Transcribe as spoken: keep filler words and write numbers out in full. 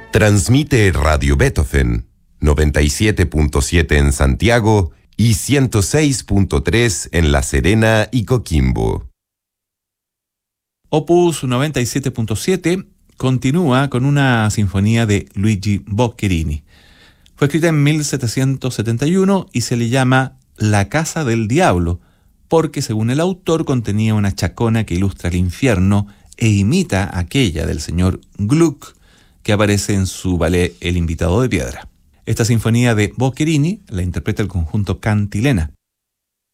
Transmite Radio Beethoven, noventa y siete punto siete en Santiago y ciento seis punto tres en La Serena y Coquimbo. Opus noventa y siete punto siete continúa con una sinfonía de Luigi Boccherini. Fue escrita en mil setecientos setenta y uno y se le llama La Casa del Diablo, porque según el autor contenía una chacona que ilustra el infierno e imita aquella del señor Gluck que aparece en su ballet El Invitado de Piedra. Esta sinfonía de Boccherini la interpreta el conjunto Cantilena.